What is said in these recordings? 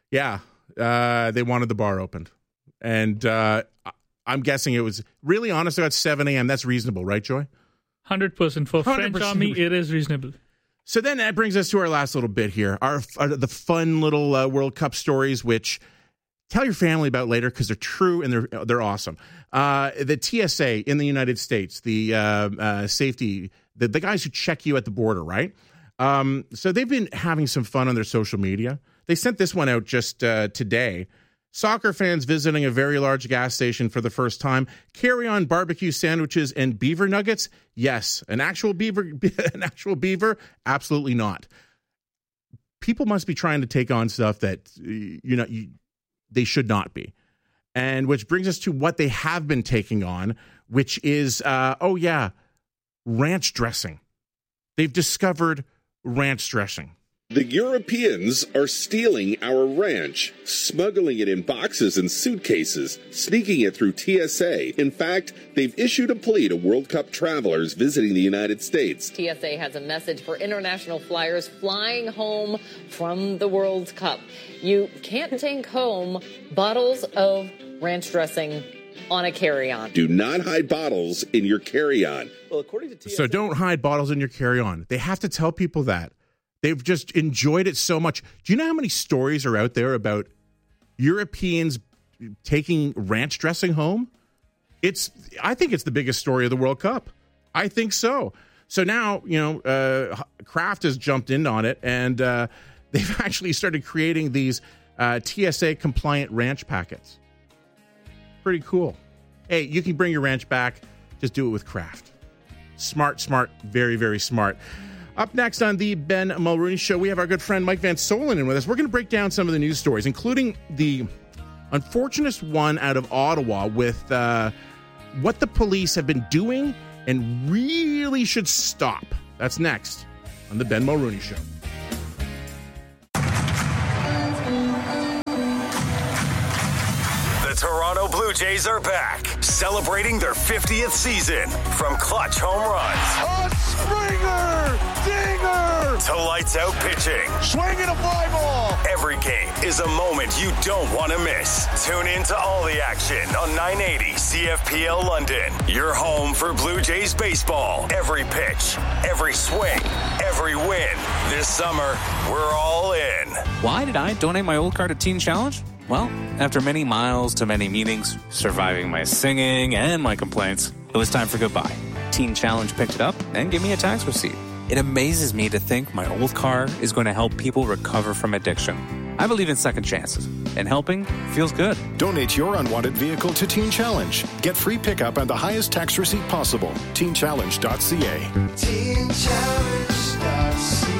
Yeah, they wanted the bar opened. And I'm guessing it was really honest about 7 a.m. That's reasonable, right, Joy? 100%. For French Army, it is reasonable. So then that brings us to our last little bit here, the fun little World Cup stories, which tell your family about later because they're true and they're awesome. The TSA in the United States, the safety, the guys who check you at the border, right? So they've been having some fun on their social media. They sent this one out just today. Soccer fans visiting a very large gas station for the first time. Carry on barbecue sandwiches and beaver nuggets? Yes. An actual beaver? Absolutely not. People must be trying to take on stuff that they should not be. And which brings us to what they have been taking on, which is ranch dressing. They've discovered ranch dressing. The Europeans are stealing our ranch, smuggling it in boxes and suitcases, sneaking it through TSA. In fact, they've issued a plea to World Cup travelers visiting the United States. TSA has a message for international flyers flying home from the World Cup. You can't take home bottles of ranch dressing on a carry-on. Do not hide bottles in your carry-on. Well, according to TSA, so don't hide bottles in your carry-on. They have to tell people that. They've just enjoyed it so much. Do you know how many stories are out there about Europeans taking ranch dressing home? I think it's the biggest story of the World Cup. I think so. So now, Kraft has jumped in on it, and they've actually started creating these TSA-compliant ranch packets. Pretty cool. Hey, you can bring your ranch back. Just do it with Kraft. Smart, very, very smart. Up next on the Ben Mulrooney Show, we have our good friend Mike Van Solen in with us. We're going to break down some of the news stories, including the unfortunate one out of Ottawa with what the police have been doing and really should stop. That's next on the Ben Mulrooney Show. Toronto Blue Jays are back, celebrating their 50th season. From clutch home runs, a Springer, dinger, to lights out pitching, swinging a fly ball. Every game is a moment you don't want to miss. Tune in to all the action on 980 CFPL London. Your home for Blue Jays baseball. Every pitch, every swing, every win. This summer, we're all in. Why did I donate my old car to Teen Challenge? Well, after many miles to many meetings, surviving my singing and my complaints, it was time for goodbye. Teen Challenge picked it up and gave me a tax receipt. It amazes me to think my old car is going to help people recover from addiction. I believe in second chances, and helping feels good. Donate your unwanted vehicle to Teen Challenge. Get free pickup and the highest tax receipt possible. TeenChallenge.ca. TeenChallenge.ca.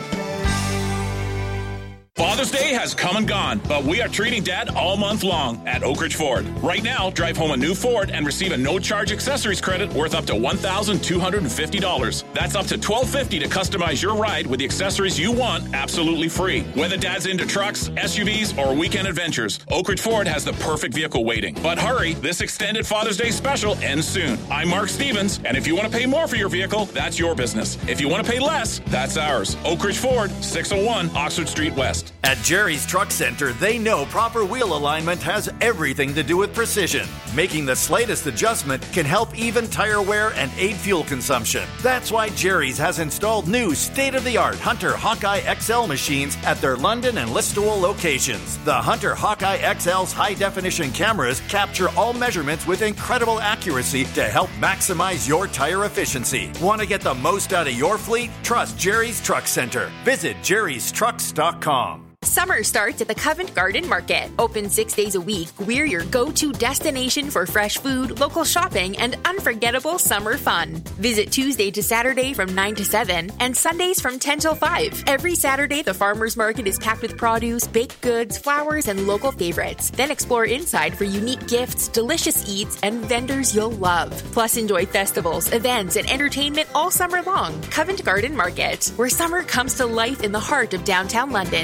Father's Day has come and gone, but we are treating Dad all month long at Oak Ridge Ford. Right now, drive home a new Ford and receive a no-charge accessories credit worth up to $1,250. That's up to $1,250 to customize your ride with the accessories you want absolutely free. Whether Dad's into trucks, SUVs, or weekend adventures, Oak Ridge Ford has the perfect vehicle waiting. But hurry, this extended Father's Day special ends soon. I'm Mark Stevens, and if you want to pay more for your vehicle, that's your business. If you want to pay less, that's ours. Oak Ridge Ford, 601 Oxford Street West. At Jerry's Truck Center, they know proper wheel alignment has everything to do with precision. Making the slightest adjustment can help even tire wear and aid fuel consumption. That's why Jerry's has installed new state-of-the-art Hunter Hawkeye XL machines at their London and Listowel locations. The Hunter Hawkeye XL's high-definition cameras capture all measurements with incredible accuracy to help maximize your tire efficiency. Want to get the most out of your fleet? Trust Jerry's Truck Center. Visit jerrystrucks.com. Summer starts at the Covent Garden Market. Open 6 days a week, we're your go-to destination for fresh food, local shopping, and unforgettable summer fun. Visit Tuesday to Saturday from 9 to 7 and Sundays from 10 till 5. Every Saturday, the farmers market is packed with produce, baked goods, flowers, and local favorites. Then explore inside for unique gifts, delicious eats, and vendors you'll love. Plus, enjoy festivals, events, and entertainment all summer long. Covent Garden Market, where summer comes to life in the heart of downtown London.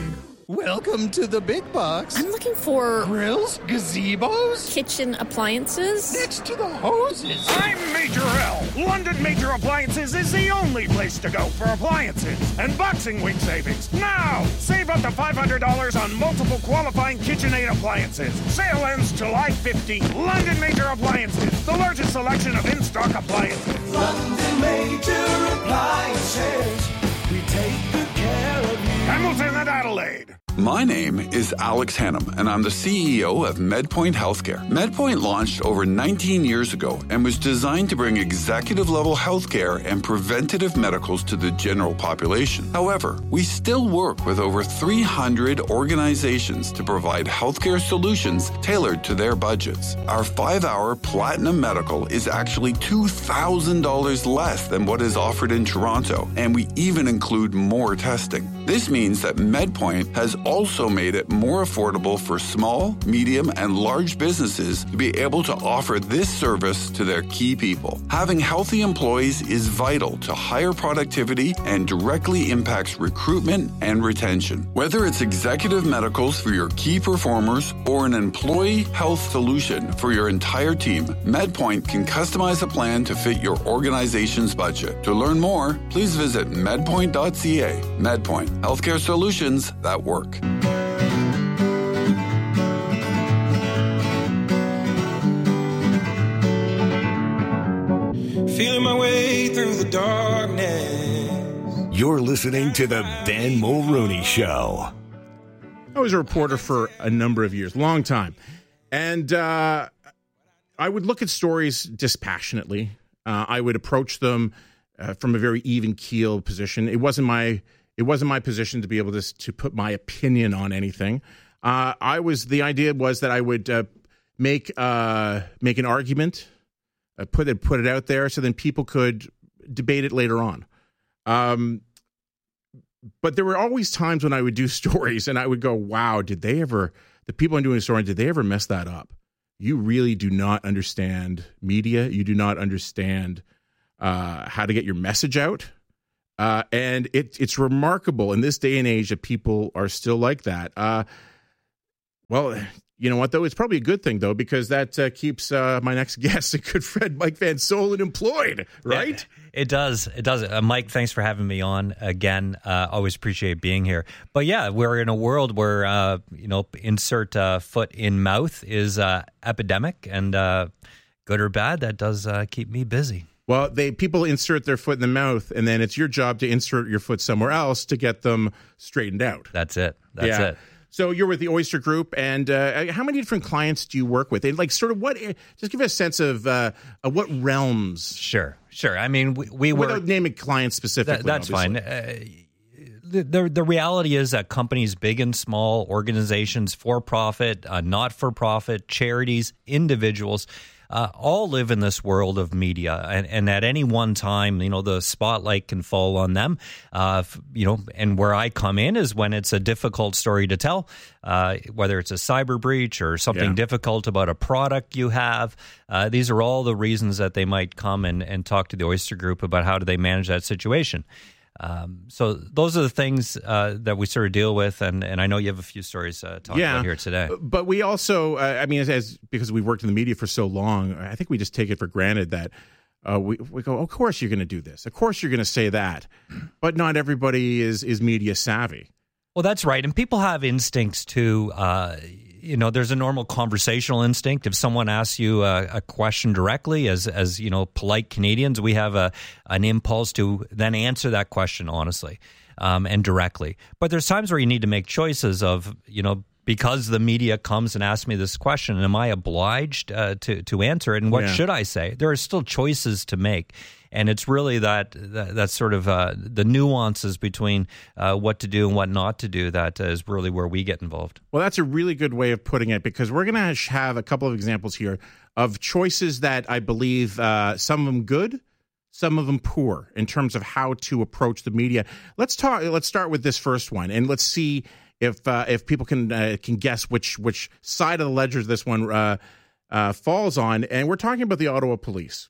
Welcome to the big box. I'm looking for... Grills? Gazebos? Kitchen appliances? Next to the hoses. I'm Major L. London Major Appliances is the only place to go for appliances and Boxing Week savings. Now, save up to $500 on multiple qualifying KitchenAid appliances. Sale ends July 15th. London Major Appliances, the largest selection of in-stock appliances. London Major Appliances, we take good care of you. Hamilton and Adelaide. My name is Alex Hannum, and I'm the CEO of MedPoint Healthcare. MedPoint launched over 19 years ago and was designed to bring executive-level healthcare and preventative medicals to the general population. However, we still work with over 300 organizations to provide healthcare solutions tailored to their budgets. Our 5-hour Platinum Medical is actually $2,000 less than what is offered in Toronto, and we even include more testing. This means that MedPoint has also made it more affordable for small, medium, and large businesses to be able to offer this service to their key people. Having healthy employees is vital to higher productivity and directly impacts recruitment and retention. Whether it's executive medicals for your key performers or an employee health solution for your entire team, MedPoint can customize a plan to fit your organization's budget. To learn more, please visit medpoint.ca. MedPoint, healthcare solutions that work. Feeling my way through the darkness. You're listening to the Ben Mulrooney Show. I was a reporter for a number of years, long time. And I would look at stories dispassionately. I would approach them from a very even keel position. It wasn't my position to be able to put my opinion on anything. The idea was that I would make an argument, put it out there, so then people could debate it later on. But there were always times when I would do stories and I would go, "Wow, the people I'm doing a story on, did they ever mess that up? You really do not understand media. You do not understand how to get your message out." And it's remarkable in this day and age that people are still like that. Well, you know what, though? It's probably a good thing, though, because that keeps my next guest, a good friend, Mike Van Solen, employed, right? It does. It does. Mike, thanks for having me on again. Always appreciate being here. But yeah, we're in a world where, insert foot in mouth is epidemic, and good or bad, that does keep me busy. Well, people insert their foot in the mouth, and then it's your job to insert your foot somewhere else to get them straightened out. That's it. That's it. So you're with the Oyster Group, and how many different clients do you work with? And sort of what? Just give us a sense of what realms. Sure. I mean, we work without naming clients specifically. That's obviously fine. The reality is that companies, big and small, organizations, for-profit, not-for-profit, charities, individuals, all live in this world of media, and at any one time, the spotlight can fall on them. And where I come in is when it's a difficult story to tell, whether it's a cyber breach or something difficult about a product you have. These are all the reasons that they might come and talk to the Oyster Group about how do they manage that situation. So those are the things that we sort of deal with, and I know you have a few stories to talk about here today. But we also, because we've worked in the media for so long, I think we just take it for granted that we go, of course you're going to do this, of course you're going to say that, but not everybody is media savvy. Well, that's right, and people have instincts too. There's a normal conversational instinct. If someone asks you a question directly, as polite Canadians, we have an impulse to then answer that question honestly and directly. But there's times where you need to make choices of, because the media comes and asks me this question, am I obliged to answer it? And what should I say? There are still choices to make. And it's really that sort of the nuances between what to do and what not to do that is really where we get involved. Well, that's a really good way of putting it, because we're going to have a couple of examples here of choices that I believe some of them good, some of them poor in terms of how to approach the media. Let's start with this first one, and let's see if people can guess which side of the ledger this one falls on. And we're talking about the Ottawa Police.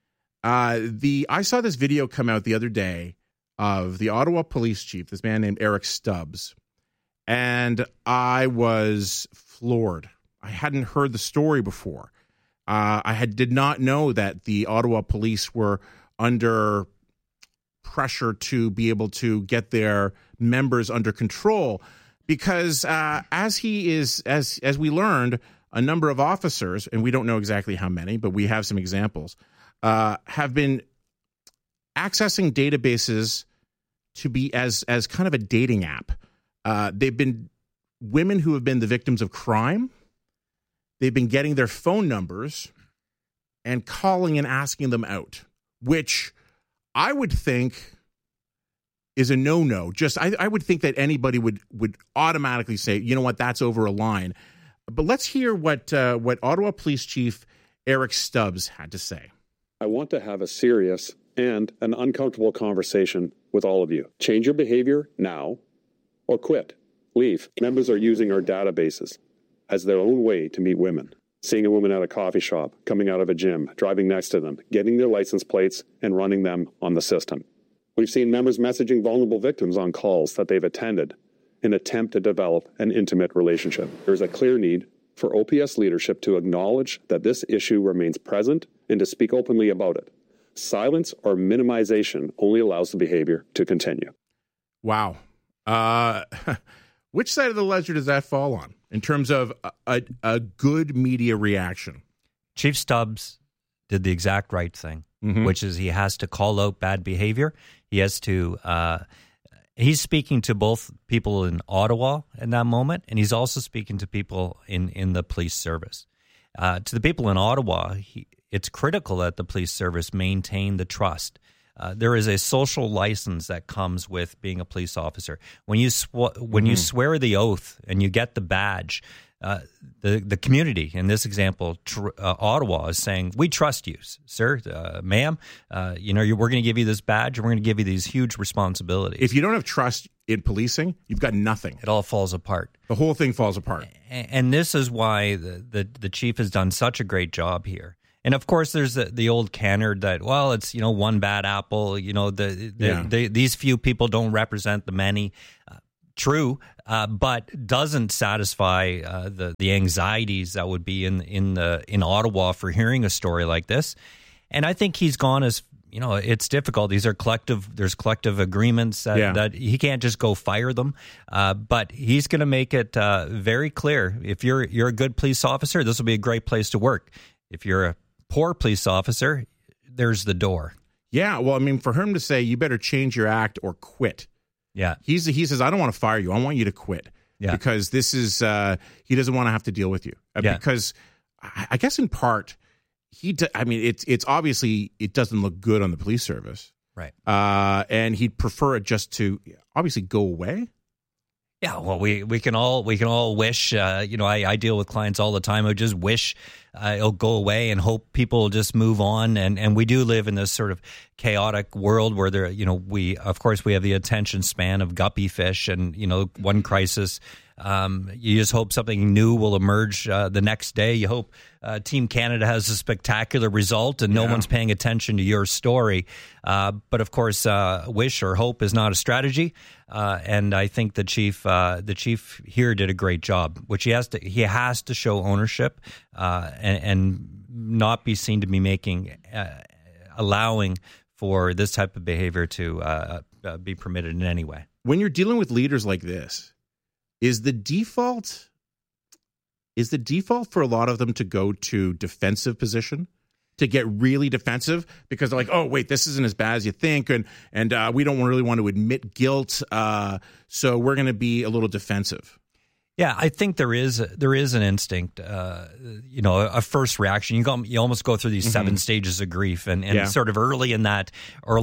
I saw this video come out the other day of the Ottawa police chief, this man named Eric Stubbs, and I was floored. I hadn't heard the story before. I did not know that the Ottawa police were under pressure to be able to get their members under control, because as we learned, a number of officers, and we don't know exactly how many, but we have some examples, have been accessing databases to be as kind of a dating app. They've been women who have been the victims of crime. They've been getting their phone numbers and calling and asking them out, which I would think is a no-no. I would think that anybody would automatically say, you know what, that's over a line. But let's hear what Ottawa Police Chief Eric Stubbs had to say. I want to have a serious and an uncomfortable conversation with all of you. Change your behavior now or quit. Leave. Members are using our databases as their own way to meet women. Seeing a woman at a coffee shop, coming out of a gym, driving next to them, getting their license plates, and running them on the system. We've seen members messaging vulnerable victims on calls that they've attended in an attempt to develop an intimate relationship. There's a clear need for OPS leadership to acknowledge that this issue remains present and to speak openly about it. Silence or minimization only allows the behavior to continue. Wow. Which side of the ledger does that fall on in terms of a good media reaction? Chief Stubbs did the exact right thing, which is he has to call out bad behavior. He has to, he's speaking to both people in Ottawa in that moment, and he's also speaking to people in the police service. To the people in Ottawa, it's critical that the police service maintain the trust. There is a social license that comes with being a police officer. When you swear the oath and you get the badge, the community, in this example, Ottawa, is saying, we trust you, sir, ma'am. We're going to give you this badge and we're going to give you these huge responsibilities. If you don't have trust in policing, you've got nothing. It all falls apart. The whole thing falls apart. And this is why the chief has done such a great job here. And of course, there's the old canard that, well, it's, one bad apple. These few people don't represent the many. True, but doesn't satisfy the anxieties that would be in Ottawa for hearing a story like this. And I think he's gone as, it's difficult. These are there's collective agreements that he can't just go fire them. But he's going to make it very clear. If you're a good police officer, this will be a great place to work. If you're a poor police officer, there's the door. Yeah, well, I mean, for him to say, you better change your act or quit. Yeah. He says, I don't want to fire you. I want you to quit. Yeah. Because this is, he doesn't want to have to deal with you. Because I guess in part, it's obviously, it doesn't look good on the police service. Right. And he'd prefer it just to obviously go away. Yeah, well, we can all wish. I deal with clients all the time who just wish it'll go away and hope people will just move on. And we do live in this sort of chaotic world where we have the attention span of guppy fish, and one crisis. You just hope something new will emerge the next day. You hope Team Canada has a spectacular result and no one's paying attention to your story. But of course, wish or hope is not a strategy. And I think the chief here did a great job, which he has to show ownership and not be seen to be allowing for this type of behavior to be permitted in any way. When you're dealing with leaders like this, Is the default for a lot of them to go to defensive position, to get really defensive because they're like, oh wait, this isn't as bad as you think, and we don't really want to admit guilt, so we're going to be a little defensive? Yeah, I think there is an instinct, a first reaction. You almost go through these 7 stages of grief, and sort of early in that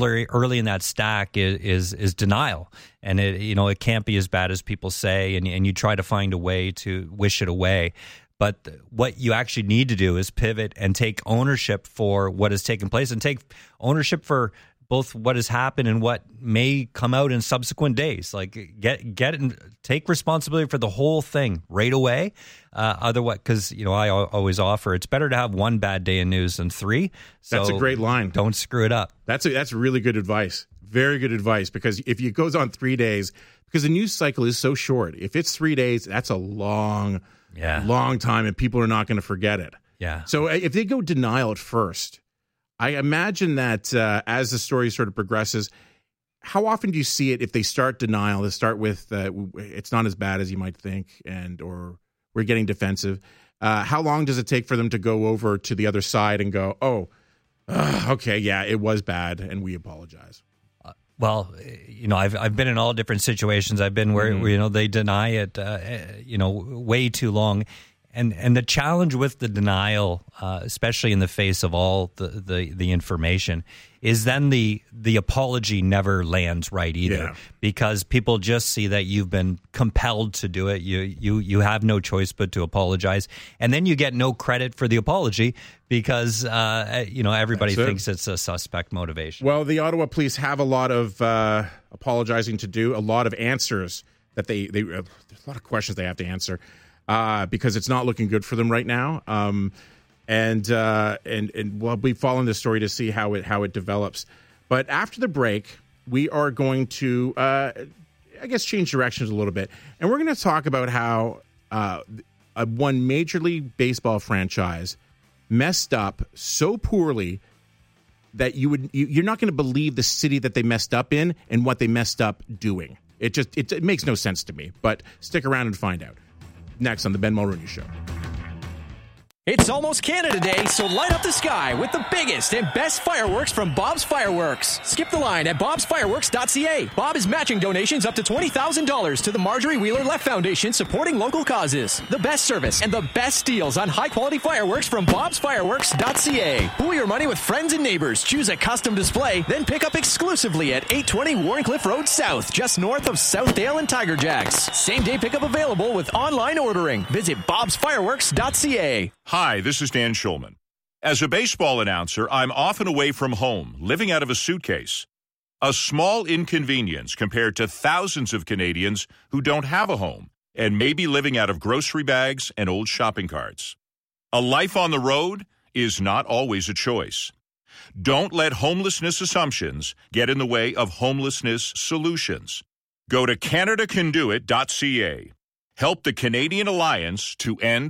stack is denial, and it can't be as bad as people say, and you try to find a way to wish it away. But what you actually need to do is pivot and take ownership for what has taken place, and take ownership for both what has happened and what may come out in subsequent days. Like take responsibility for the whole thing right away. Otherwise, because I always offer, it's better to have one bad day in news than 3. So that's a great line. Don't screw it up. That's really good advice. Very good advice, because if it goes on 3 days, because the news cycle is so short. If it's 3 days, that's a long time, and people are not going to forget it. Yeah. So if they go denial at first, I imagine that as the story sort of progresses, how often do you see it if they start denial? They start with it's not as bad as you might think, or we're getting defensive. How long does it take for them to go over to the other side and go, okay, yeah, it was bad, and we apologize? Well, I've been in all different situations. I've been where they deny it, way too long. And the challenge with the denial, especially in the face of all the information, is then the apology never lands right either, because people just see that you've been compelled to do it. You have no choice but to apologize, and then you get no credit for the apology because everybody thinks it's a suspect motivation. Well, the Ottawa Police have a lot of apologizing to do, a lot of answers that there's a lot of questions they have to answer. Because it's not looking good for them right now, and we'll be following this story to see how it develops. But after the break, we are going to, change directions a little bit, and we're going to talk about how one Major League Baseball franchise messed up so poorly that you're not going to believe the city that they messed up in and what they messed up doing. It makes no sense to me. But stick around and find out. Next on the Ben Mulroney Show. It's almost Canada Day, so light up the sky with the biggest and best fireworks from Bob's Fireworks. Skip the line at bobsfireworks.ca. Bob is matching donations up to $20,000 to the Marjorie Wheeler Left Foundation, supporting local causes. The best service and the best deals on high-quality fireworks from bobsfireworks.ca. Pool your money with friends and neighbors. Choose a custom display, then pick up exclusively at 820 Warrencliffe Road South, just north of Southdale and Tiger Jacks. Same-day pickup available with online ordering. Visit bobsfireworks.ca. Hi, this is Dan Schulman. As a baseball announcer, I'm often away from home, living out of a suitcase. A small inconvenience compared to thousands of Canadians who don't have a home and may be living out of grocery bags and old shopping carts. A life on the road is not always a choice. Don't let homelessness assumptions get in the way of homelessness solutions. Go to CanadaCanDoIt.ca. Help the Canadian Alliance to End